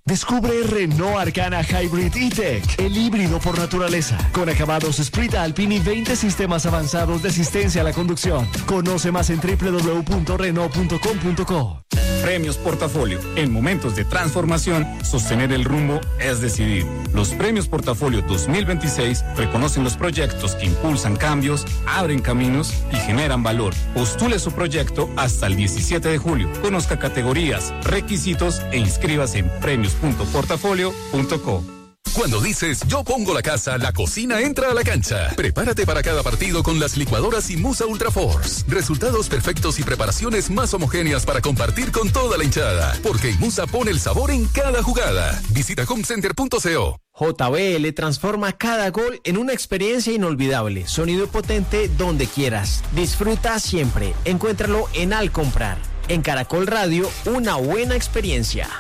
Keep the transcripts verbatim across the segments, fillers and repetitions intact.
Descubre Renault Arcana Hybrid E-Tech, el híbrido por naturaleza, con acabados Sprint Alpine y veinte sistemas avanzados de asistencia a la conducción. Conoce más en doble u doble u doble u punto renault punto com punto co. Premios Portafolio. En momentos de transformación, sostener el rumbo es decidir. Los Premios Portafolio dos mil veintiséis reconocen los proyectos que impulsan cambios, abren caminos y generan valor. Postule su proyecto hasta el diecisiete de julio. Conozca categorías, requisitos e inscríbase en premios punto portafolio punto co. Cuando dices yo pongo la casa, la cocina entra a la cancha. Prepárate para cada partido con las licuadoras Imusa Ultra Force. Resultados perfectos y preparaciones más homogéneas para compartir con toda la hinchada. Porque Imusa pone el sabor en cada jugada. Visita homecenter punto co. J B L transforma cada gol en una experiencia inolvidable. Sonido potente donde quieras. Disfruta siempre. Encuéntralo en Al Comprar. En Caracol Radio, una buena experiencia.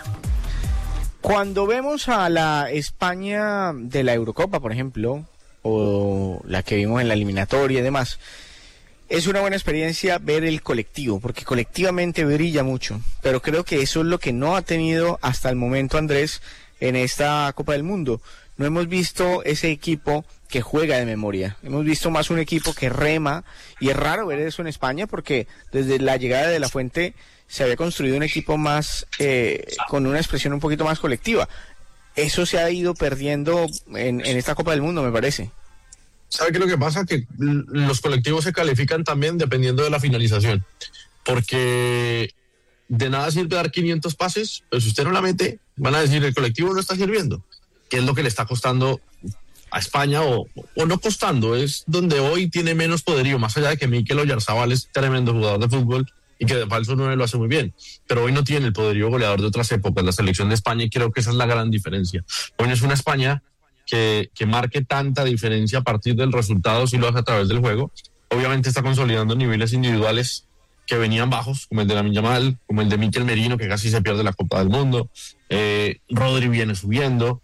Cuando vemos a la España de la Eurocopa, por ejemplo, o la que vimos en la eliminatoria y demás, es una buena experiencia ver el colectivo, porque colectivamente brilla mucho, pero creo que eso es lo que no ha tenido hasta el momento Andrés en esta Copa del Mundo. No hemos visto ese equipo que juega de memoria, hemos visto más un equipo que rema, y es raro ver eso en España porque desde la llegada de La Fuente se había construido un equipo más, eh, con una expresión un poquito más colectiva. Eso se ha ido perdiendo en, en esta Copa del Mundo, me parece. ¿Sabe qué es lo que pasa? Que los colectivos se califican también dependiendo de la finalización, porque de nada sirve dar quinientos pases, pero si usted no la mete, van a decir el colectivo no está sirviendo, que es lo que le está costando a España, o, o no costando, es donde hoy tiene menos poderío, más allá de que Mikel Oyarzabal es tremendo jugador de fútbol, y que de falso nueve lo hace muy bien, pero hoy no tiene el poderío goleador de otras épocas, la selección de España, y creo que esa es la gran diferencia. Hoy no es una España que, que marque tanta diferencia a partir del resultado, si lo hace a través del juego. Obviamente está consolidando niveles individuales que venían bajos, como el de Lamine Yamal, como el de Mikel Merino, que casi se pierde la Copa del Mundo, eh, Rodri viene subiendo,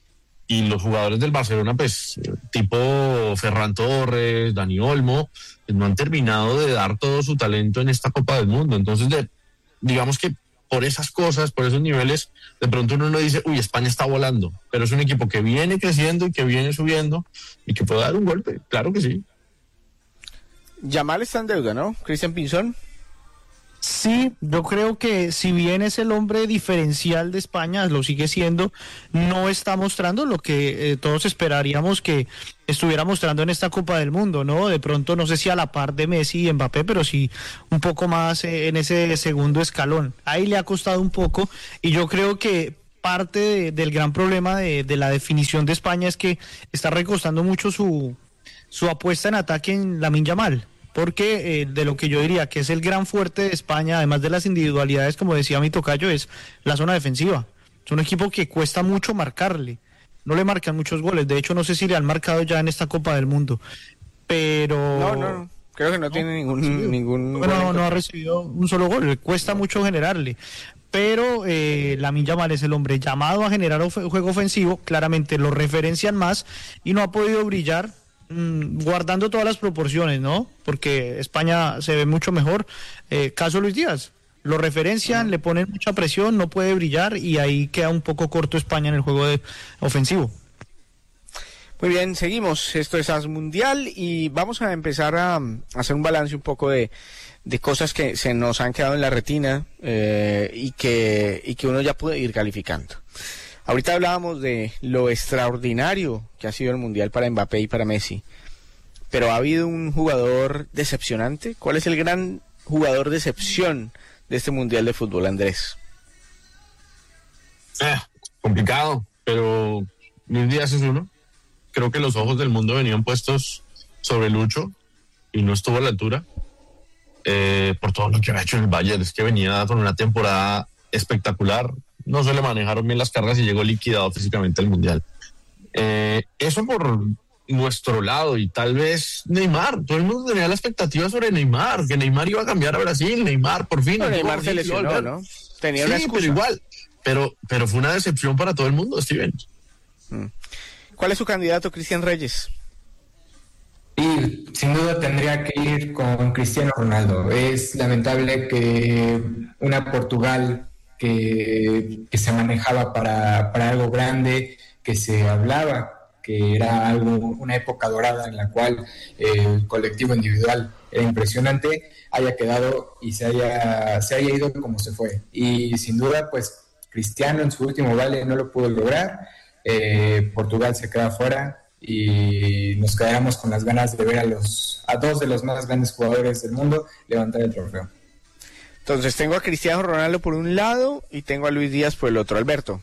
y los jugadores del Barcelona, pues, tipo Ferran Torres, Dani Olmo, pues no han terminado de dar todo su talento en esta Copa del Mundo. Entonces, de, digamos que por esas cosas, por esos niveles, de pronto uno no dice, uy, España está volando, pero es un equipo que viene creciendo y que viene subiendo y que puede dar un golpe, claro que sí. Yamal está en deuda, ¿no? Cristian Pinzón. Sí, yo creo que si bien es el hombre diferencial de España, lo sigue siendo, no está mostrando lo que eh, todos esperaríamos que estuviera mostrando en esta Copa del Mundo, ¿no? De pronto, no sé si a la par de Messi y Mbappé, pero sí un poco más eh, en ese segundo escalón. Ahí le ha costado un poco, y yo creo que parte de, del gran problema de, de la definición de España es que está recostando mucho su, su apuesta en ataque en Lamine Yamal. Porque eh, de lo que yo diría que es el gran fuerte de España, además de las individualidades, como decía mi tocayo, es la zona defensiva. Es un equipo que cuesta mucho marcarle, no le marcan muchos goles, de hecho no sé si le han marcado ya en esta Copa del Mundo, pero... No, no, no. Creo que no, no tiene ningún... Sí. ningún bueno, no, no ha recibido un solo gol, le cuesta no. mucho generarle. Pero eh, Lamine Yamal es el hombre llamado a generar of- juego ofensivo, claramente lo referencian más y no ha podido brillar, guardando todas las proporciones, ¿no? Porque España se ve mucho mejor. Eh, caso Luis Díaz, lo referencian, uh-huh. le ponen mucha presión, no puede brillar y ahí queda un poco corto España en el juego de ofensivo. Muy bien, seguimos. Esto es As Mundial y vamos a empezar a, a hacer un balance un poco de, de cosas que se nos han quedado en la retina eh, y que y que uno ya puede ir calificando. Ahorita hablábamos de lo extraordinario que ha sido el Mundial para Mbappé y para Messi, pero ¿ha habido un jugador decepcionante? ¿Cuál es el gran jugador de excepción de este Mundial de Fútbol, Andrés? Eh, complicado, pero Luis Díaz es uno. Creo que los ojos del mundo venían puestos sobre Lucho y no estuvo a la altura eh, por todo lo que ha hecho en el Bayern. Es que venía con una temporada espectacular. No se le manejaron bien las cargas y llegó liquidado físicamente al Mundial. Eh, eso por nuestro lado, y tal vez Neymar. Todo el mundo tenía la expectativa sobre Neymar, que Neymar iba a cambiar a Brasil. Neymar, por fin. No, Neymar se lesionó, ¿no? Tenía sí, una excusa. pero igual. Pero, pero fue una decepción para todo el mundo, Steven. ¿Cuál es su candidato, Cristian Reyes? Y sin duda tendría que ir con Cristiano Ronaldo. Es lamentable que una Portugal que, que se manejaba para, para algo grande, que se hablaba que era algo, una época dorada en la cual el colectivo individual era impresionante, haya quedado y se haya, se haya ido como se fue. Y sin duda, pues Cristiano en su último vale no lo pudo lograr, eh, Portugal se queda fuera y nos quedamos con las ganas de ver a, los, a dos de los más grandes jugadores del mundo levantar el trofeo. Entonces tengo a Cristiano Ronaldo por un lado y tengo a Luis Díaz por el otro. Alberto.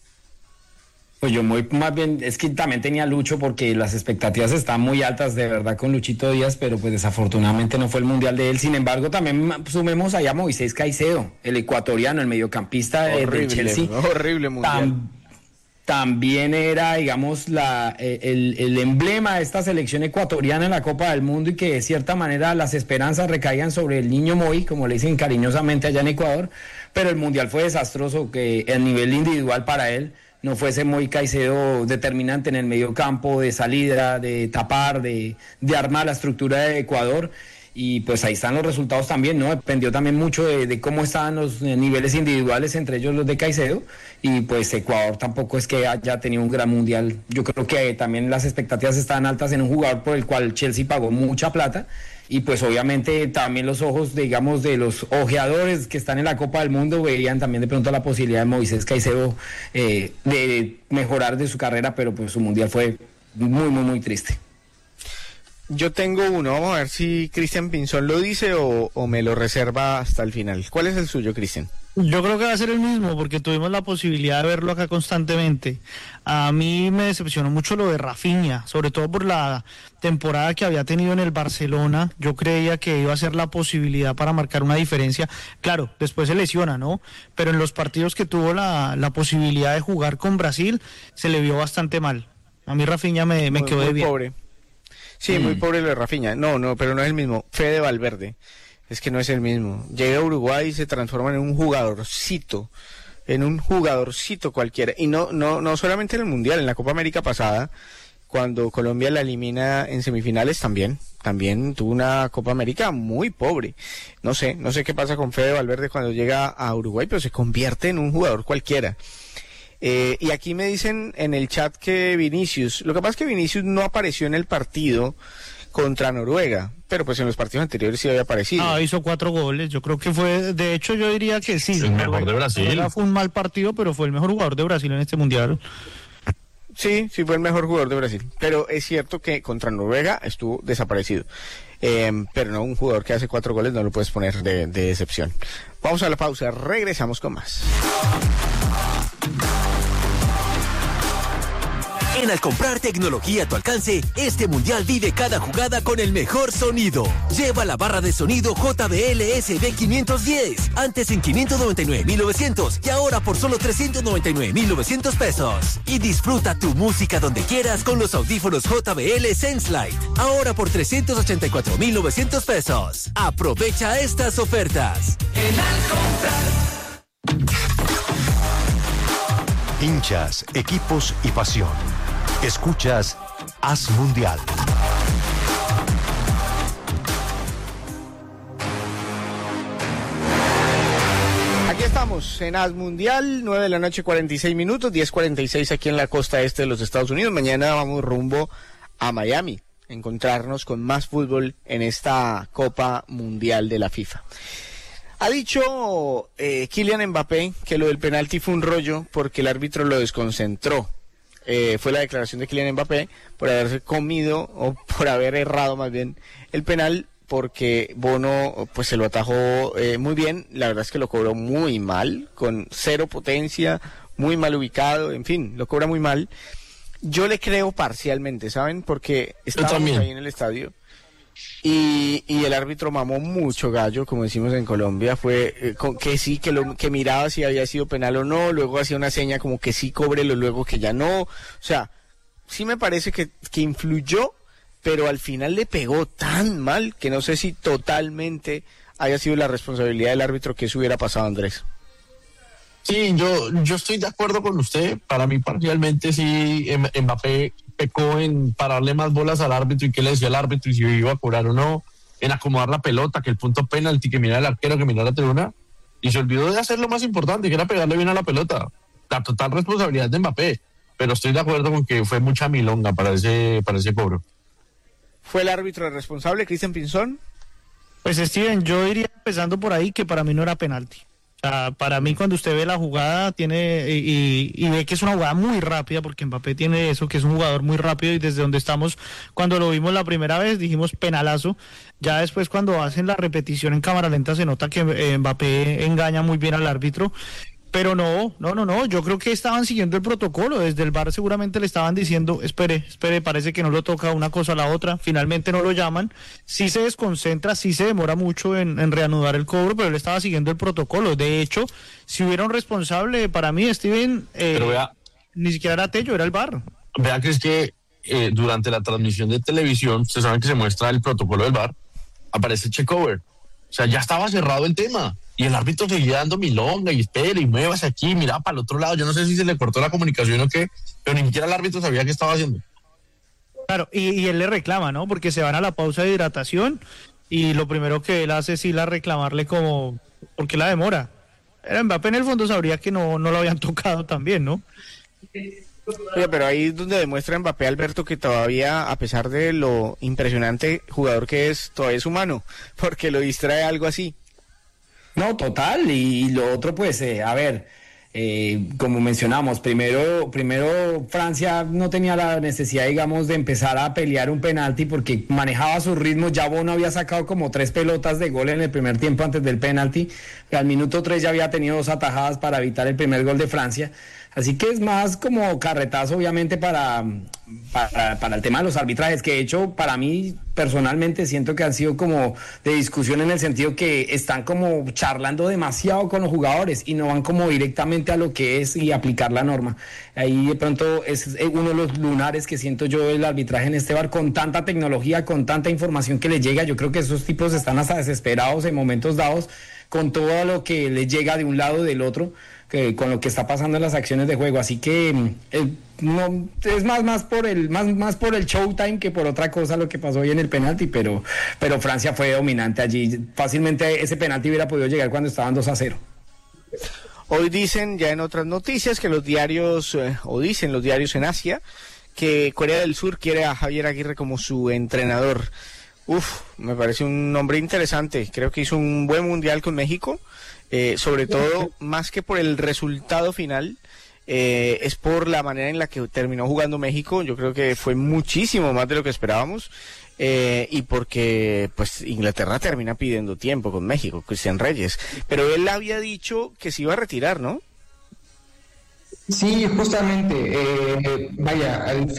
Pues yo muy, más bien, es que también tenía Lucho porque las expectativas están muy altas de verdad con Luchito Díaz, pero pues desafortunadamente no fue el mundial de él. Sin embargo, también sumemos allá a Moisés Caicedo, el ecuatoriano, el mediocampista horrible, del Chelsea. Horrible mundial. Tam, también era, digamos, la, el, el emblema de esta selección ecuatoriana en la Copa del Mundo y que de cierta manera las esperanzas recaían sobre el niño Moy, como le dicen cariñosamente allá en Ecuador, pero el mundial fue desastroso, que a nivel individual para él no fuese muy Caicedo determinante en el medio campo, de salida, de tapar, de, de armar la estructura de Ecuador. Y pues ahí están los resultados también, ¿no? Dependió también mucho de, de cómo estaban los niveles individuales, entre ellos los de Caicedo. Y pues Ecuador tampoco es que haya tenido un gran mundial. Yo creo que también las expectativas estaban altas en un jugador por el cual Chelsea pagó mucha plata. Y pues obviamente también los ojos, digamos, de los ojeadores que están en la Copa del Mundo veían también de pronto la posibilidad de Moisés Caicedo eh, de mejorar de su carrera, pero pues su mundial fue muy, muy, muy triste. Yo tengo uno, vamos a ver si Cristian Pinzón lo dice o, o me lo reserva hasta el final. ¿Cuál es el suyo, Cristian? Yo creo que va a ser el mismo, porque tuvimos la posibilidad de verlo acá constantemente. A mí me decepcionó mucho lo de Rafinha, sobre todo por la temporada que había tenido en el Barcelona. Yo creía que iba a ser la posibilidad para marcar una diferencia. Claro, después se lesiona, ¿no? Pero en los partidos que tuvo la, la posibilidad de jugar con Brasil, se le vio bastante mal. A mí Rafinha me, me muy, quedó muy de bien. Pobre. Sí, mm. muy pobre lo de Rafinha. No, no, pero no es el mismo. Fede Valverde. Es que no es el mismo. Llega a Uruguay y se transforma en un jugadorcito, en un jugadorcito cualquiera. Y no, no, no solamente en el Mundial, en la Copa América pasada, cuando Colombia la elimina en semifinales también, también tuvo una Copa América muy pobre. No sé, no sé qué pasa con Fede Valverde cuando llega a Uruguay, pero se convierte en un jugador cualquiera. Eh, y aquí me dicen en el chat que Vinicius, lo que pasa es que Vinicius no apareció en el partido contra Noruega, pero pues en los partidos anteriores sí había aparecido. Ah, hizo cuatro goles, yo creo que fue, de hecho yo diría que sí. El mejor de Brasil. Fue un mal partido, pero fue el mejor jugador de Brasil en este mundial. Sí, sí fue el mejor jugador de Brasil, pero es cierto que contra Noruega estuvo desaparecido. Eh, pero no, un jugador que hace cuatro goles no lo puedes poner de, de excepción. Vamos a la pausa, regresamos con más. En Al comprar tecnología a tu alcance, este mundial vive cada jugada con el mejor sonido. Lleva la barra de sonido J B L S B quinientos diez, antes en quinientos noventa y nueve mil novecientos y ahora por solo trescientos noventa y nueve mil novecientos pesos. Y disfruta tu música donde quieras con los audífonos J B L Senselite, ahora por trescientos ochenta y cuatro mil novecientos pesos. Aprovecha estas ofertas. En Al comprar. Hinchas, equipos y pasión. Escuchas Haz Mundial. Aquí estamos en Haz Mundial, nueve de la noche, cuarenta y seis minutos, diez cuarenta y seis aquí en la costa este de los Estados Unidos. Mañana vamos rumbo a Miami, a encontrarnos con más fútbol en esta Copa Mundial de la FIFA. Ha dicho eh, Kylian Mbappé que lo del penalti fue un rollo porque el árbitro lo desconcentró. Eh, fue la declaración de Kylian Mbappé por haberse comido o por haber errado más bien el penal, porque Bono pues se lo atajó eh, muy bien. La verdad es que lo cobró muy mal, con cero potencia, muy mal ubicado, en fin, lo cobra muy mal. Yo le creo parcialmente, ¿saben? Porque estábamos ahí en el estadio y, y el árbitro mamó mucho gallo, como decimos en Colombia. Fue eh, con, que sí, que lo que miraba si había sido penal o no, luego hacía una seña como que sí, cóbrelo, luego que ya no. O sea, sí me parece que, que influyó, pero al final le pegó tan mal que no sé si totalmente haya sido la responsabilidad del árbitro que eso hubiera pasado, Andrés. Sí, yo, yo estoy de acuerdo con usted. Para mí, parcialmente, sí, Mbappé pecó en pararle más bolas al árbitro y qué le decía al árbitro y si iba a cobrar o no, en acomodar la pelota, que el punto penalti, que mirara el arquero, que mirara la tribuna. y se olvidó de hacer lo más importante, que era pegarle bien a la pelota. La total responsabilidad de Mbappé, pero estoy de acuerdo con que fue mucha milonga para ese, para ese cobro. ¿Fue el árbitro el responsable, Cristian Pinzón? Pues Steven, yo iría empezando por ahí que para mí no era penalti. O sea, para mí cuando usted ve la jugada tiene y, y ve que es una jugada muy rápida, porque Mbappé tiene eso, que es un jugador muy rápido, y desde donde estamos, cuando lo vimos la primera vez, dijimos penalazo. Ya después cuando hacen la repetición en cámara lenta se nota que eh, Mbappé engaña muy bien al árbitro. Pero no, no, no, no, yo creo que estaban siguiendo el protocolo, desde el V A R seguramente le estaban diciendo, espere, espere, parece que no lo toca una cosa a la otra, finalmente no lo llaman, sí se desconcentra, sí se demora mucho en, en reanudar el cobro, pero él estaba siguiendo el protocolo. De hecho, si hubiera un responsable, para mí, Steven, eh, pero vea, ni siquiera era Tello, era el V A R. Vea que es que eh, durante la transmisión de televisión, ustedes saben que se muestra el protocolo del V A R, aparece checkover, o sea, ya estaba cerrado el tema. Y el árbitro seguía dando milonga y espera y muévase aquí, mira para el otro lado. Yo no sé si se le cortó la comunicación o qué, pero ni siquiera el árbitro sabía qué estaba haciendo. Claro, y, y él le reclama, ¿no? Porque se van a la pausa de hidratación y lo primero que él hace es ir a reclamarle como, ¿por qué la demora? Era Mbappé, en el fondo sabría que no, no lo habían tocado también, ¿no? Oye, pero ahí es donde demuestra Mbappé, Alberto, que todavía, a pesar de lo impresionante jugador que es, todavía es humano, porque lo distrae algo así. No, total, y, y lo otro pues, eh, a ver, eh, como mencionamos, primero, primero Francia no tenía la necesidad, digamos, de empezar a pelear un penalti porque manejaba sus ritmos. Ya Bono había sacado como tres pelotas de gol en el primer tiempo antes del penalti, al minuto tres ya había tenido dos atajadas para evitar el primer gol de Francia. Así que es más como carretazo, obviamente, para, para, para el tema de los arbitrajes, que de hecho, para mí, personalmente, siento que han sido como de discusión en el sentido que están como charlando demasiado con los jugadores y no van como directamente a lo que es y aplicar la norma. Ahí de pronto es uno de los lunares que siento yo del arbitraje en este V A R, con tanta tecnología, con tanta información que les llega. Yo creo que esos tipos están hasta desesperados en momentos dados con todo lo que les llega de un lado o del otro, que con lo que está pasando en las acciones de juego. Así que eh, no es más más por el más más por el showtime que por otra cosa lo que pasó hoy en el penalti, pero pero Francia fue dominante allí. Fácilmente ese penalti hubiera podido llegar cuando estaban dos a cero. Hoy dicen ya en otras noticias que los diarios eh, o dicen los diarios en Asia que Corea del Sur quiere a Javier Aguirre como su entrenador. Uf, me parece un nombre interesante. Creo que hizo un buen mundial con México. Eh, sobre todo, más que por el resultado final, eh, es por la manera en la que terminó jugando México. Yo creo que fue muchísimo más de lo que esperábamos, eh, y porque pues Inglaterra termina pidiendo tiempo con México, Cristian Reyes, pero él había dicho que se iba a retirar, ¿no? Sí, justamente, eh, vaya, al